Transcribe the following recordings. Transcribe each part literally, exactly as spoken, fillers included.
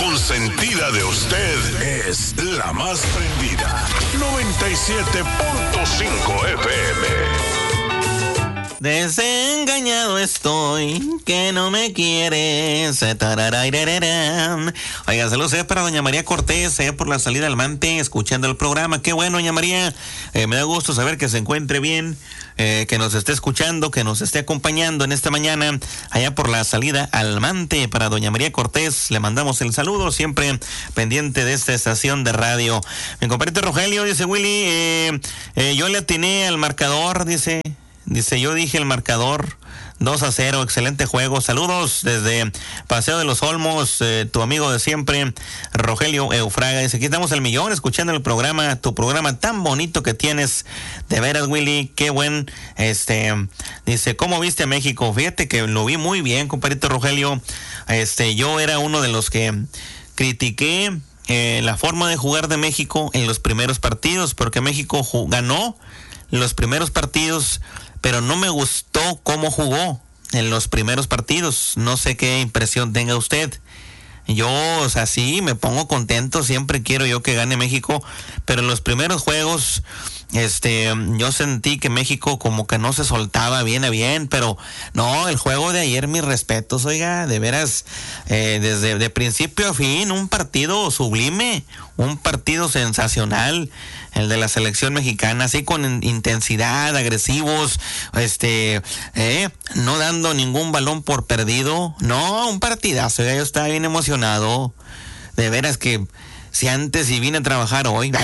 consentida de usted es la más prendida. noventa y siete punto cinco F M. Desengañado estoy, que no me quieres. Tararairarán. Oiga, saludos eh, para doña María Cortés, eh, por la salida al Mante, escuchando el programa. Qué bueno, doña María. Eh, me da gusto saber que se encuentre bien, eh, que nos esté escuchando, que nos esté acompañando en esta mañana, allá por la salida al Mante. Para doña María Cortés, le mandamos el saludo, siempre pendiente de esta estación de radio. Mi compadre Rogelio, dice Willy, eh, eh, yo le atiné al marcador, dice... Dice, yo dije el marcador, dos a cero, excelente juego. Saludos desde Paseo de los Olmos, eh, tu amigo de siempre, Rogelio Eufraga. Dice, aquí estamos el millón, escuchando el programa, tu programa tan bonito que tienes. De veras, Willy, qué buen, este, dice, ¿cómo viste a México? Fíjate que lo vi muy bien, compadrito Rogelio. Este, yo era uno de los que critiqué eh, la forma de jugar de México en los primeros partidos, porque México jugó, ganó los primeros partidos, pero no me gustó cómo jugó en los primeros partidos. No sé qué impresión tenga usted. Yo, o sea, sí, me pongo contento, siempre quiero yo que gane México, pero en los primeros juegos, este, yo sentí que México como que no se soltaba bien a bien, pero no, el juego de ayer, mis respetos, oiga, de veras, eh, desde de principio a fin, un partido sublime, un partido sensacional, el de la selección mexicana, así con intensidad, agresivos, este, eh, no dando ningún balón por perdido, no, un partidazo, yo estaba bien emocionado, de veras que si antes y vine a trabajar hoy,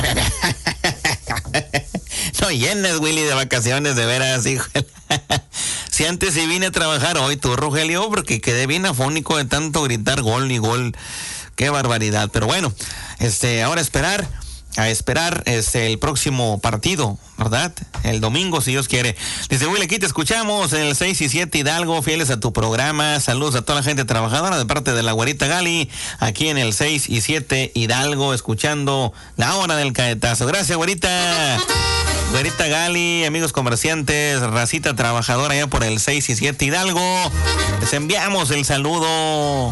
no llenes, Willy, de vacaciones, de veras, hijo. Si antes y vine a trabajar hoy, tú, Rogelio, porque quedé bien afónico de tanto gritar gol y gol, qué barbaridad, pero bueno, este, ahora esperar, a esperar este el próximo partido, ¿verdad? El domingo, si Dios quiere. Dice, Willy, aquí te escuchamos en el seis y siete Hidalgo, fieles a tu programa. Saludos a toda la gente trabajadora de parte de la güerita Gali, aquí en el seis y siete Hidalgo, escuchando la hora del caetazo. Gracias, güerita. Güerita Gali, amigos comerciantes, racita trabajadora allá por el seis y siete Hidalgo. Les enviamos el saludo.